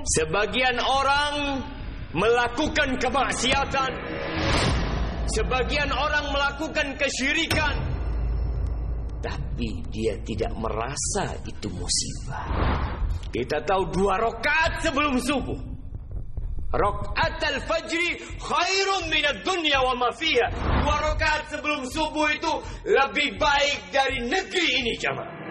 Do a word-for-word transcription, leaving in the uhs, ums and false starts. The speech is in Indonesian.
Sebagian orang melakukan kemaksiatan, sebagian orang melakukan kesyirikan, tapi dia tidak merasa itu musibah. Kita tahu dua rakaat sebelum subuh, rakaat al-fajri khairun minad dunya wa ma fiha. Dua rakaat sebelum subuh itu lebih baik dari negeri ini, jamaah.